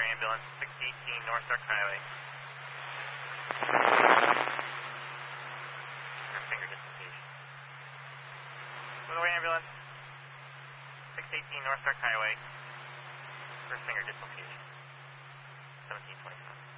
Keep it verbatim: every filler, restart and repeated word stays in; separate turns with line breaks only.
ambulance, six eighteen North Stark Highway. First finger dislocation. Weatherway ambulance, six eighteen North Stark Highway. First finger dislocation. seventeen twenty-five.